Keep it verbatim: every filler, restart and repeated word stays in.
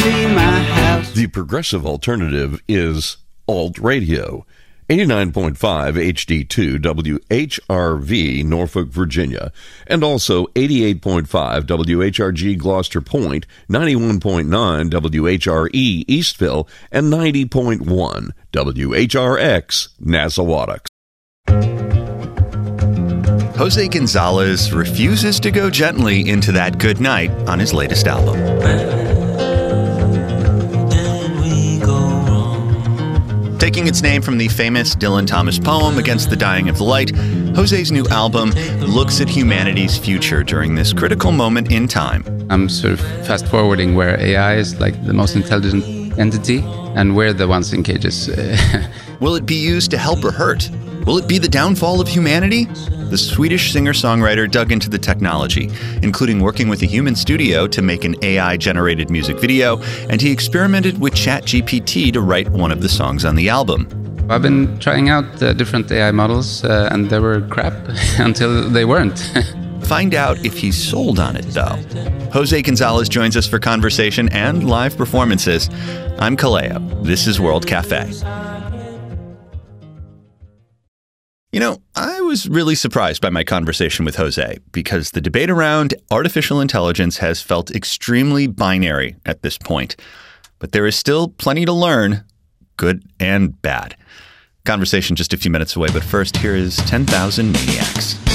see my house. The progressive alternative is Alt Radio. eighty-nine point five H D two W H R V, Norfolk, Virginia, and also eighty-eight point five W H R G, Gloucester Point, ninety-one point nine W H R E, Eastville, and ninety point one W H R X, Nassawadox. Jose Gonzalez refuses to go gently into that good night on his latest album. Taking its name from the famous Dylan Thomas poem Against the Dying of the Light, Jose's new album looks at humanity's future during this critical moment in time. I'm sort of fast-forwarding where A I is like the most intelligent entity, and we're the ones in cages. Will it be used to help or hurt? Will it be the downfall of humanity? The Swedish singer-songwriter dug into the technology, including working with a human studio to make an A I-generated music video, and he experimented with ChatGPT to write one of the songs on the album. I've been trying out uh, different A I models, uh, and they were crap until they weren't. Find out if he's sold on it, though. Jose Gonzalez joins us for conversation and live performances. I'm Kaleo. This is World Cafe. You know, I was really surprised by my conversation with Jose because the debate around artificial intelligence has felt extremely binary at this point. But there is still plenty to learn, good and bad. Conversation just a few minutes away, but first, here is ten thousand Maniacs.